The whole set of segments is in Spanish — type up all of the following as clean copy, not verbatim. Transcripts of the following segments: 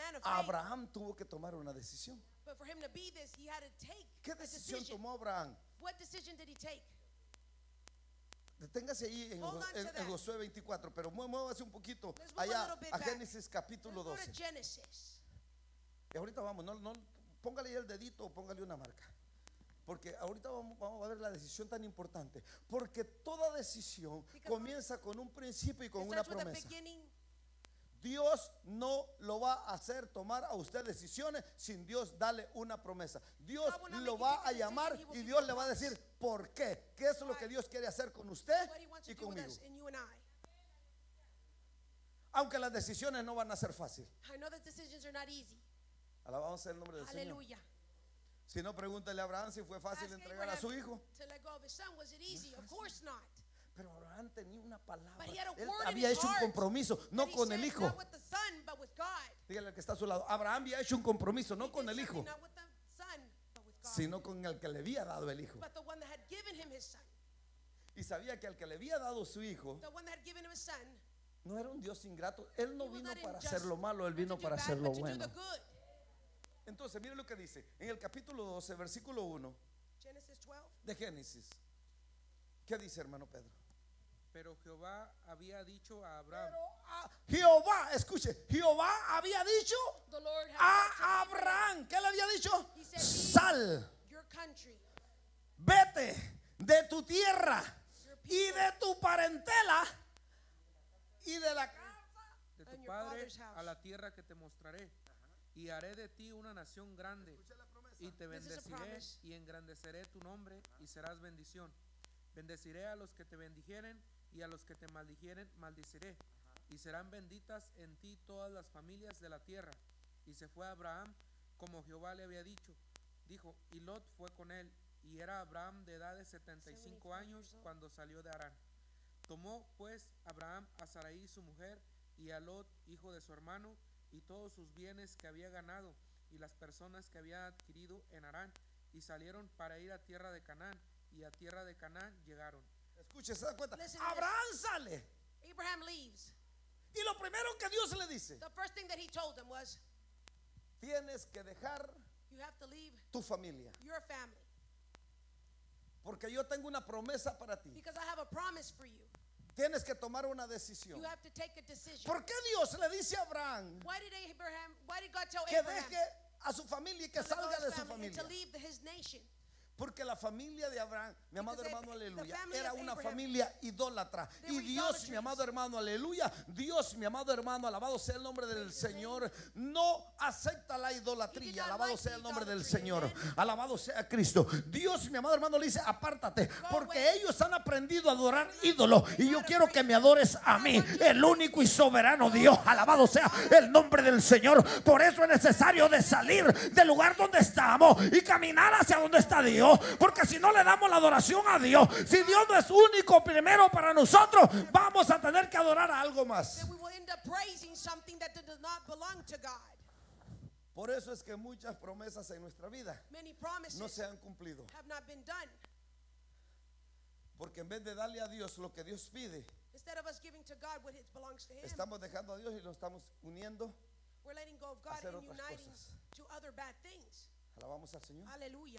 man of faith. Abraham tuvo que tomar una decisión. But for him to be this, he had to take ¿Qué a decisión decision. tomó Abraham? What decision did he take? Deténgase ahí en, Hold on to en that. Josué 24, pero muévase un poquito Let's move a allá little bit a back. Génesis capítulo Let's go 12. to Genesis. Y ahorita vamos, no, póngale ahí el dedito o póngale una marca. Porque ahorita vamos a ver la decisión tan importante. Porque toda decisión comienza con un principio y con It una starts with a promesa. beginning. Dios no lo va a hacer tomar a usted decisiones sin Dios darle una promesa. Dios God will not lo make you va take a a llamar decision, he will y give Dios you le a va a promise. decir por qué. ¿Qué es lo que Dios quiere hacer con usted What he wants to y do with conmigo? us and you and I. Aunque las decisiones no van a ser fáciles. I know that decisions are not easy. Alabamos el nombre del Señor. Hallelujah. Si no, pregúntale a Abraham si fue fácil Ask entregar a su hijo. Abraham to let go of his son. Was it easy? Of course not. Pero Abraham tenía una palabra. But he had a Él word in había his hecho un heart compromiso, no That he con el said, hijo. Not with the son, but with God. Dígale al que está a su lado. Abraham había hecho un compromiso, no He con did el something hijo, Not with the son, but with God. sino con el que le había dado el hijo. But the one that had given him his son. Y sabía que al que le había dado su hijo The one that had given him his son. no era un Dios ingrato. Él no He was vino not para unjust, hacer lo malo, él not vino to do para bad, hacer lo but to do bueno. the good. Entonces, mire lo que dice en el capítulo 12, versículo 1 Genesis 12. de Génesis. ¿Qué dice, hermano Pedro? Pero Jehová había dicho a Abraham, Jehová, escuche, Jehová había dicho The Lord had said to a Abraham, ¿qué le había dicho? He said, Sal, your country, vete de tu tierra your y people, de tu parentela y de la casa. de tu And your padre father's house. a la tierra que te mostraré, y haré de ti una nación grande, y te This is a bendeciré promise. y engrandeceré tu nombre, y serás bendición. Bendeciré a los que te bendijeren, y a los que te maldijeren maldiciré, y serán benditas en ti todas las familias de la tierra. Y se fue Abraham como Jehová le había dicho. Dijo, y Lot fue con él, y era Abraham de edad de 75 años cuando salió de Harán. Tomó pues Abraham a Sarai su mujer, y a Lot hijo de su hermano, y todos sus bienes que había ganado, y las personas que había adquirido en Harán, y salieron para ir a tierra de Canaán, y a tierra de Canaán llegaron. Escuche, se da cuenta. Listen to Abraham sale Abraham leaves. y lo primero que Dios le dice: The first thing that he told him was, tienes que dejar you have to leave tu familia, your family porque yo tengo una promesa para ti. because I have a promise for you. Tienes que tomar una decisión. You have to take a decision. ¿Por qué Dios le dice a Abraham Why did God tell que Abraham deje a su familia y que to let go salga of de his su family and familia? to leave his nation? Porque la familia de Abraham, mi amado Because hermano, the aleluya, family era of una Abraham, familia idólatra. they Y were Dios, idolatrous. mi amado hermano, aleluya, Dios, mi amado hermano, alabado sea el nombre del Señor, no acepta la He idolatría. did not Alabado like sea the el nombre del idolatry, Señor. amen. Alabado sea Cristo. Dios, mi amado hermano, le dice: apártate, porque away. ellos han aprendido a adorar ídolos. Y yo quiero que me adores a mí, el único y soberano Dios. Alabado sea el nombre del Señor. Por eso es necesario de salir del lugar donde estamos y caminar hacia donde está Dios. Porque si no le damos la adoración a Dios, si Dios no es único primero para nosotros, vamos a tener que adorar a algo más. Then we will end up praising something that does not belong to God. Por eso es que muchas promesas en nuestra vida Many promises no se han cumplido. have not been done. Porque en vez de darle a Dios lo que Dios pide, Instead of us giving to God what belongs to Him, estamos dejando a Dios y lo estamos uniendo. we're letting go of God hacer and otras uniting cosas. to other bad things. Alabamos al Señor. Hallelujah.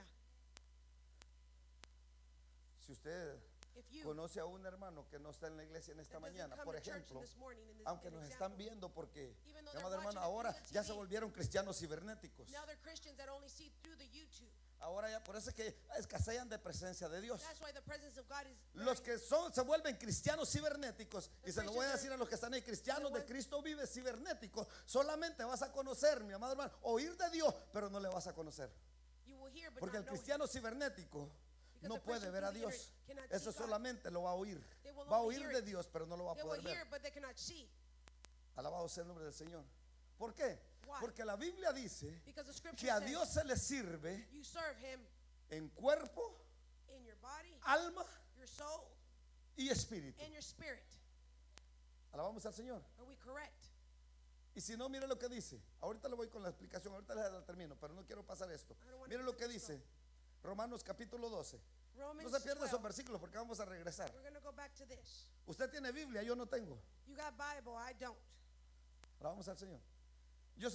Si usted If you conoce a un hermano que no está en la iglesia en esta that doesn't mañana, come por to church ejemplo, this morning, in this, aunque an nos example, están viendo, porque, even though mi they're amado hermano, watching it ahora through the ya se TV, volvieron cristianos cibernéticos. now they're Christians that only see through the YouTube. Ahora ya, por eso es que escasean de presencia de Dios. That's why the presence of God is Los que se vuelven cristianos cibernéticos, y se lo voy a Christians decir a los que están ahí: cristianos de the one- Cristo vive cibernéticos, solamente vas a conocer, mi amado hermano, oír de Dios, pero no le vas a conocer. you will hear but Porque el not know Him. cristiano cibernético Because no the puede person ver a through the Dios. internet cannot Eso see God. solamente lo va a oír. They will Va a only oír hear de it. Dios, pero no lo va a They will poder hear ver. but they cannot see. Alabado sea el nombre del Señor. ¿Por qué? Why? Porque la Biblia dice Because the scripture que a says Dios se le sirve you serve Him en cuerpo, in your body, alma your soul, y espíritu. and your spirit. Alabamos al Señor. Are we correct? Y si no, mire lo que dice. Ahorita le voy con la explicación, ahorita le termino, pero no quiero pasar esto. Mire lo que dice Romanos capítulo 12. No Romans se pierda esos 12. versículos porque vamos a regresar. We're going to go back to this. Usted tiene Biblia, yo no tengo. You got Bible, I don't. Alabamos al Señor.